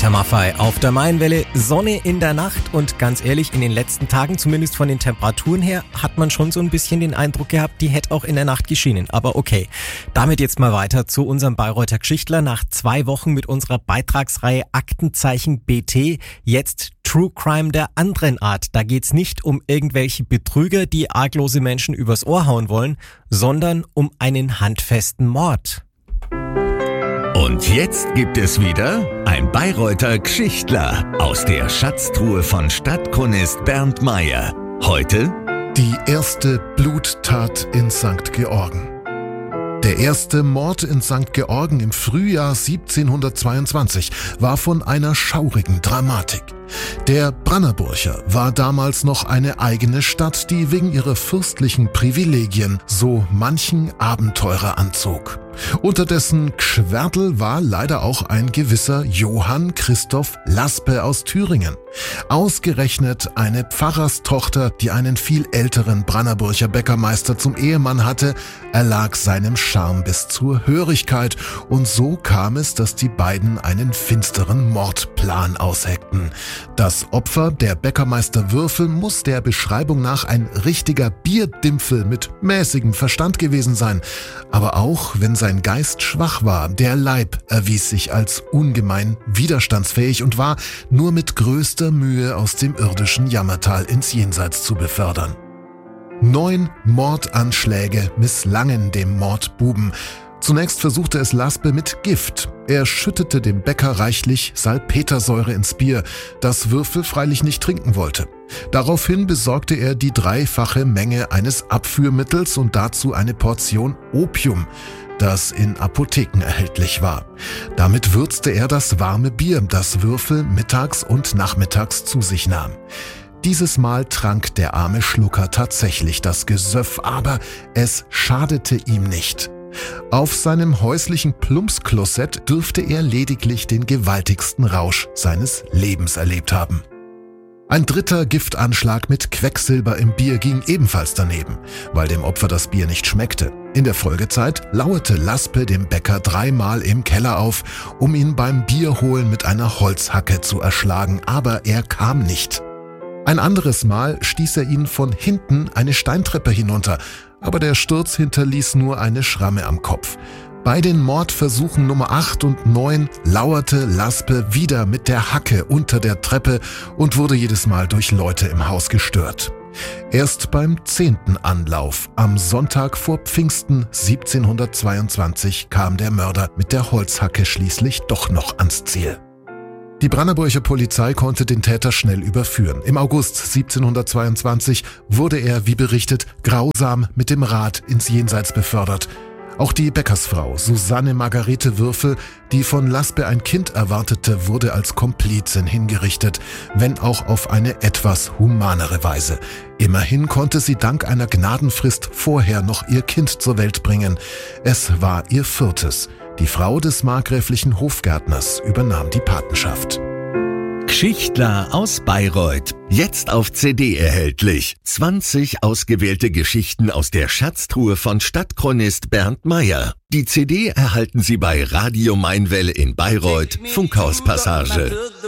Peter Maffay auf der Mainwelle. Sonne in der Nacht und ganz ehrlich, in den letzten Tagen, zumindest von den Temperaturen her, hat man schon so ein bisschen den Eindruck gehabt, die hätte auch in der Nacht geschienen. Aber okay, damit jetzt mal weiter zu unserem Bayreuther Geschichtler. Nach 2 Wochen mit unserer Beitragsreihe Aktenzeichen BT, jetzt True Crime der anderen Art. Da geht's nicht um irgendwelche Betrüger, die arglose Menschen übers Ohr hauen wollen, sondern um einen handfesten Mord. Und jetzt gibt es wieder ein Bayreuther Geschichtler aus der Schatztruhe von Stadtchronist Bernd Meyer. Heute die erste Bluttat in St. Georgen. Der erste Mord in St. Georgen im Frühjahr 1722 war von einer schaurigen Dramatik. Der Brannerburcher war damals noch eine eigene Stadt, die wegen ihrer fürstlichen Privilegien so manchen Abenteurer anzog. Unter dessen Gschwärtel war leider auch ein gewisser Johann Christoph Laspe aus Thüringen. Ausgerechnet eine Pfarrerstochter, die einen viel älteren Brannerburcher Bäckermeister zum Ehemann hatte, erlag seinem Charme bis zur Hörigkeit, und so kam es, dass die beiden einen finsteren Mordplan ausheckten. Das Opfer, der Bäckermeister Würfel, muss der Beschreibung nach ein richtiger Bierdimpfel mit mäßigem Verstand gewesen sein. Aber auch wenn sein Geist schwach war, der Leib erwies sich als ungemein widerstandsfähig und war nur mit größter Mühe aus dem irdischen Jammertal ins Jenseits zu befördern. 9 Mordanschläge misslangen dem Mordbuben. Zunächst versuchte es Laspe mit Gift. Er schüttete dem Bäcker reichlich Salpetersäure ins Bier, das Würfel freilich nicht trinken wollte. Daraufhin besorgte er die 3-fache Menge eines Abführmittels und dazu eine Portion Opium, das in Apotheken erhältlich war. Damit würzte er das warme Bier, das Würfel mittags und nachmittags zu sich nahm. Dieses Mal trank der arme Schlucker tatsächlich das Gesöff, aber es schadete ihm nicht. Auf seinem häuslichen Plumpsklosett dürfte er lediglich den gewaltigsten Rausch seines Lebens erlebt haben. Ein 3. Giftanschlag mit Quecksilber im Bier ging ebenfalls daneben, weil dem Opfer das Bier nicht schmeckte. In der Folgezeit lauerte Laspe dem Bäcker 3-mal im Keller auf, um ihn beim Bierholen mit einer Holzhacke zu erschlagen, aber er kam nicht. Ein anderes Mal stieß er ihn von hinten eine Steintreppe hinunter, aber der Sturz hinterließ nur eine Schramme am Kopf. Bei den Mordversuchen Nummer 8 und 9 lauerte Laspe wieder mit der Hacke unter der Treppe und wurde jedes Mal durch Leute im Haus gestört. Erst beim 10. Anlauf, am Sonntag vor Pfingsten 1722, kam der Mörder mit der Holzhacke schließlich doch noch ans Ziel. Die Brannerburger Polizei konnte den Täter schnell überführen. Im August 1722 wurde er, wie berichtet, grausam mit dem Rad ins Jenseits befördert. Auch die Bäckersfrau Susanne Margarete Würfel, die von Laspe ein Kind erwartete, wurde als Komplizin hingerichtet, wenn auch auf eine etwas humanere Weise. Immerhin konnte sie dank einer Gnadenfrist vorher noch ihr Kind zur Welt bringen. Es war ihr 4. Die Frau des markgräflichen Hofgärtners übernahm die Patenschaft. Geschichtler aus Bayreuth. Jetzt auf CD erhältlich. 20 ausgewählte Geschichten aus der Schatztruhe von Stadtchronist Bernd Meyer. Die CD erhalten Sie bei Radio Mainwelle in Bayreuth, Funkhauspassage.